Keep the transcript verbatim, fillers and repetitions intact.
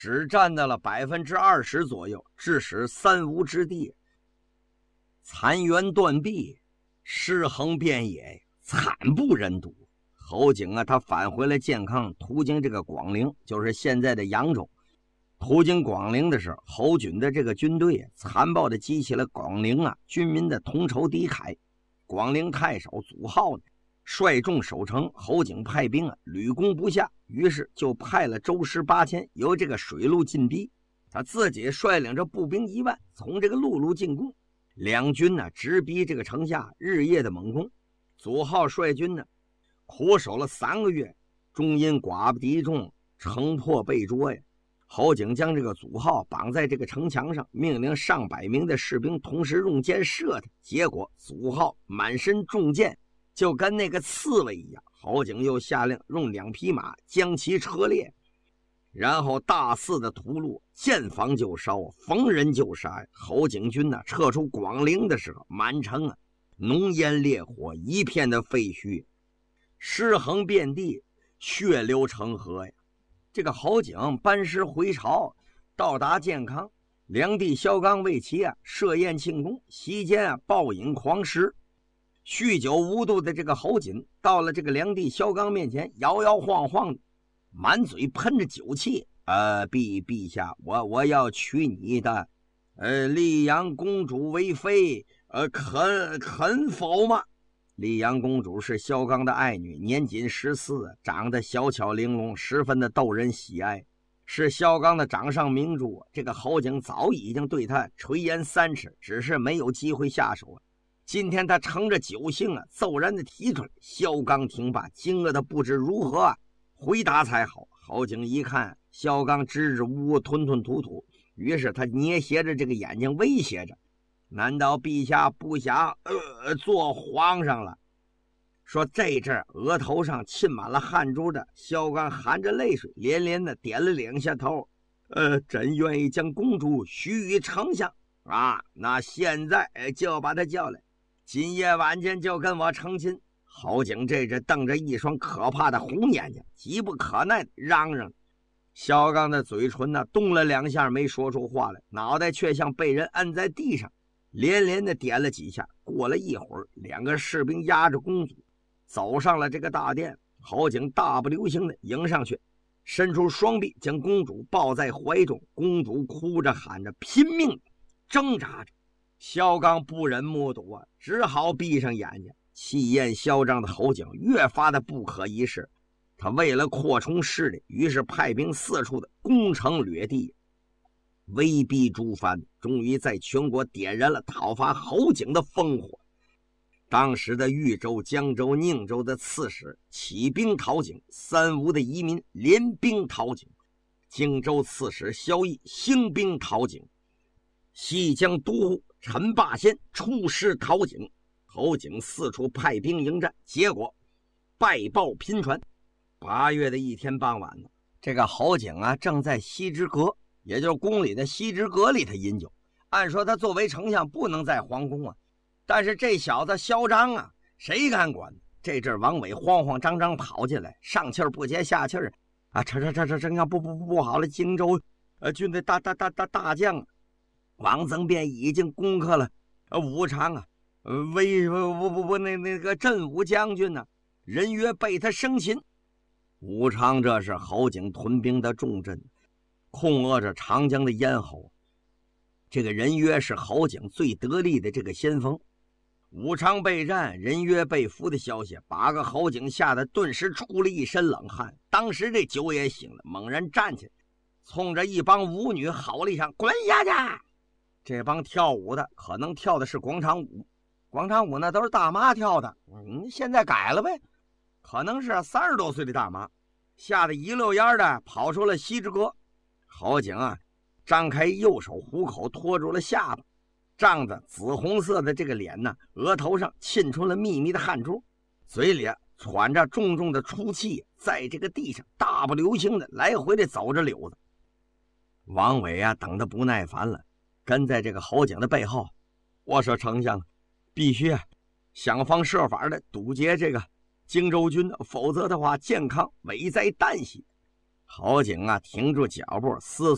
只占到了百分之二十左右，致使三无之地。残垣断壁，尸横遍野，惨不忍睹。侯景啊，他返回了建康，途经这个广陵，就是现在的扬州。途经广陵的时候，侯准的这个军队残暴地激起了广陵啊军民的同仇敌忾。广陵太守祖浩呢，率众守城，侯景派兵啊屡攻不下，于是就派了舟师八千，由这个水路进逼，他自己率领着步兵一万，从这个陆路进攻。两军呢直逼这个城下，日夜的猛攻。祖浩率军呢苦守了三个月，终因寡不敌众，城破被捉呀。侯景将这个祖浩绑在这个城墙上，命令上百名的士兵同时用箭射他，结果祖浩满身中箭，就跟那个刺猬一样。侯景又下令用两匹马将其车裂，然后大肆的屠戮，见房就烧，逢人就杀。侯景军呢撤出广陵的时候，满城啊浓烟烈火，一片的废墟，尸横遍地，血流成河呀。这个侯景班师回朝，到达建康，梁帝萧纲为其啊设宴庆功，席间啊暴饮狂食。酗酒无度的这个侯景到了这个梁帝萧纲面前，摇摇晃晃的，满嘴喷着酒气。呃，陛陛下，我我要娶你的呃丽阳公主为妃，呃肯肯否吗？丽阳公主是萧纲的爱女，年仅十四，长得小巧玲珑，十分的逗人喜爱，是萧纲的掌上明珠。这个侯景早已经对他垂涎三尺，只是没有机会下手啊。今天他乘着酒兴啊，骤然的提出来。萧纲听罢，惊愕的不知如何啊回答才好。侯景一看萧纲支支吾吾，吞吞吐吐，于是他捏斜着这个眼睛威胁着：难道陛下不想呃做皇上了？说这阵额头上沁满了汗珠的萧纲含着泪水，连连的点了两下头。呃，朕愿意将公主许于丞相啊，那现在就把她叫来，今夜晚间就跟我成亲。侯景这阵瞪着一双可怕的红眼睛，急不可耐的嚷嚷。萧纲的嘴唇呢动了两下，没说出话来，脑袋却像被人按在地上，连连的点了几下。过了一会儿，两个士兵押着公主走上了这个大殿。侯景大步流星的迎上去，伸出双臂将公主抱在怀中。公主哭着喊着，拼命挣扎着。萧纲不忍目睹啊，只好闭上眼睛。气焰嚣张的侯景越发的不可一世，他为了扩充势力，于是派兵四处的攻城掠地，威逼诸藩，终于在全国点燃了讨伐侯景的烽火。当时的豫州、江州、宁州的刺史起兵讨景，三吴的移民联兵讨景，荆州刺史萧绎兴兵讨景，西江都护陈霸先出师讨景。侯景四处派兵迎战，结果败报频传。八月的一天傍晚呢，这个侯景啊正在西之阁，也就是宫里的西之阁里头饮酒。按说他作为丞相不能在皇宫啊，但是这小子嚣张啊，谁敢管？这阵王伟慌慌张张跑进来，上气儿不接下气儿啊！这这这这丞相不不不不好了，荆州呃军队大大大大大将王增便已经攻克了呃武昌啊。呃，为不不不那那个镇武将军呢、啊，人约被他生擒。武昌这是侯景屯兵的重镇，控扼着长江的咽喉。这个人约是侯景最得力的这个先锋。武昌备战，人约被俘的消息，把个侯景吓得顿时出了一身冷汗。当时这酒也醒了，猛然站起来，冲着一帮舞女吼了一声：“滚下去！”这帮跳舞的可能跳的是广场舞。广场舞那都是大妈跳的，嗯，现在改了呗，可能是三十多岁的大妈，吓得一溜烟的跑出了西之阁。侯景啊，张开右手虎口托住了下巴，仗着紫红色的这个脸呢，额头上沁出了密密的汗珠，嘴里喘着重重的粗气，在这个地上大步流星的来回的走着溜子。王伟啊，等得不耐烦了，跟在这个侯景的背后，我说丞相，必须啊，想方设法的堵截这个荆州军，否则的话，健康危在旦夕。侯景啊，停住脚步，思索。